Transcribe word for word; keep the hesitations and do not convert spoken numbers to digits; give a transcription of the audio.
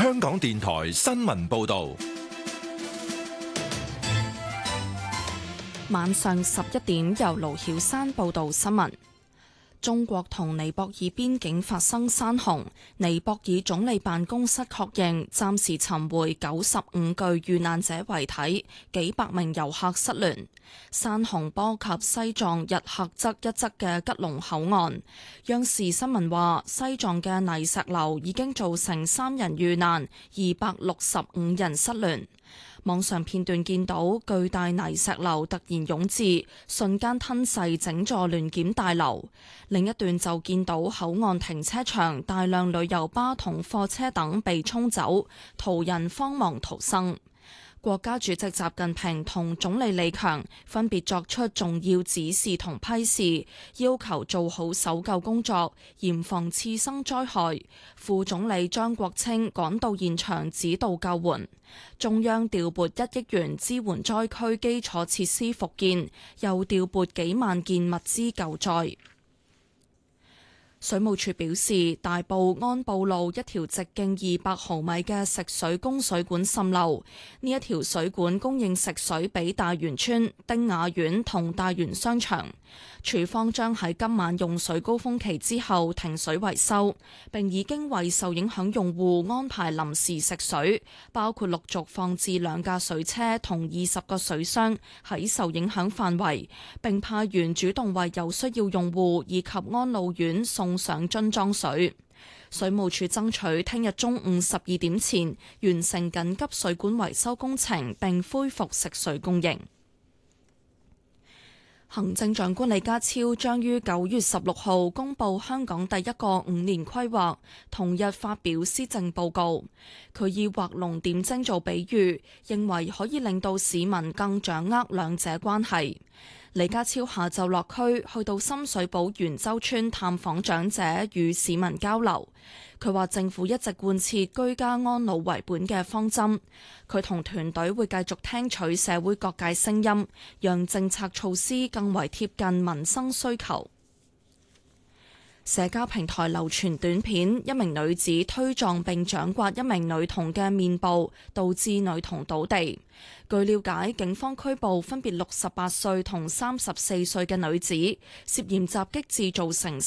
香港電台新聞報道。 晚上十一點，由盧曉山報道新聞。中國同尼泊爾邊境發生山洪，尼泊爾總理辦公室確認暫時尋回九十五具遇難者遺體，幾百名遊客失聯。山洪波及西藏日喀則一側嘅吉隆口岸。央視新聞話，西藏嘅泥石流已經造成三人遇難，二百六十五人失聯。網上片段見到巨大泥石流突然湧至，瞬間吞噬整座聯檢大樓。另一段就見到口岸停車場大量旅遊巴同貨車等被沖走，途人慌忙逃生。國家主席習近平同總理李強分別作出重要指示同批示，要求做好搜救工作，嚴防次生災害。副總理張國清趕到現場指導救援。中央調撥一億元支援災區基礎設施復建，又調撥幾萬件物資救災。水務署表示，大埔安埔路一條直徑二百毫米嘅食水供水管滲漏，呢一條水管供應食水俾大元村、丁雅苑同大元商場。署方將喺今晚用水高峰期之後停水維修，並已經為受影響用戶安排臨時食水，包括陸續放置兩架水車同二十個水箱喺受影響範圍，並派員主動為有需要用戶以及安老院送上樽裝水。水務署爭取聽日中午十二點前完成緊急水管維修工程，並恢復食水供應。行政長官李家超將於九月十六號公布香港第一個五年規劃，同日發表施政報告。佢以畫龍點睛做比喻，認為可以令到市民更掌握兩者關係。李家超下晝落區，去到深水埗元洲村探訪長者，與市民交流。佢話政府一直貫徹居家安老為本嘅方針，佢同團隊會繼續聽取社會各界聲音，讓政策措施更為貼近民生需求。社交平台流傳短片，一名女子推撞並掌摑一名女童嘅面部，導致女童倒地。據了解，警方拘捕分別六十八歲同三十四歲嘅女子，涉嫌襲擊致造成